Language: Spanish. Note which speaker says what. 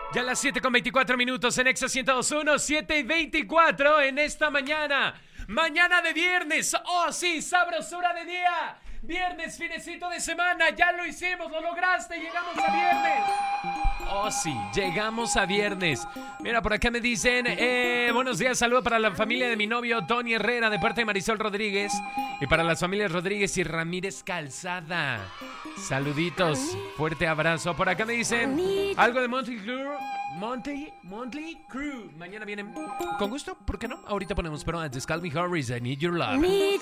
Speaker 1: Ya a las 7:24 en Exa 102.1, 7:24 en esta mañana. Mañana de viernes. ¡Oh, sí! ¡Sabrosura de día! Viernes, finecito de semana. Ya lo hicimos, lo lograste. Llegamos a viernes. Oh, sí, llegamos a viernes. Mira, por acá me dicen, buenos días, saludo para la familia de mi novio Tony Herrera de parte de Marisol Rodríguez y para las familias Rodríguez y Ramírez Calzada. Saluditos, fuerte abrazo. Por acá me dicen algo de Monty Crew. Mañana vienen con gusto, ¿por qué no? Ahorita ponemos, pero antes Calvin Harris, I Need Your Love.